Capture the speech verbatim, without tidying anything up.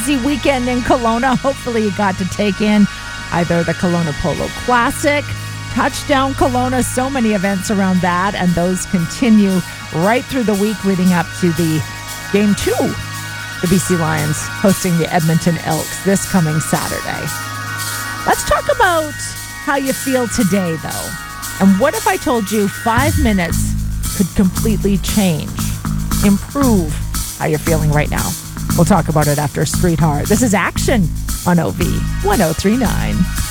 busy weekend in Kelowna. Hopefully you got to take in either the Kelowna Polo Classic, Touchdown Kelowna, so many events around that, and those continue right through the week leading up to the game two. The B C Lions hosting the Edmonton Elks this coming Saturday. Let's talk about how you feel today, though. And what if I told you five minutes could completely change, improve how you're feeling right now? We'll talk about it after Street Heart. This is Action on O V ten thirty-nine.